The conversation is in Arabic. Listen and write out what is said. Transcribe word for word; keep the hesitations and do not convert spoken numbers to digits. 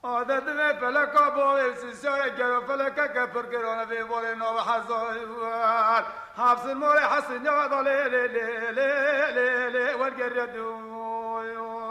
هذا دم فلك أبوي سيسار جرو فلك كفر كرنا في بولي نو حزوار حبس المولي حسن يا ضلي لي لي لي لي والجردو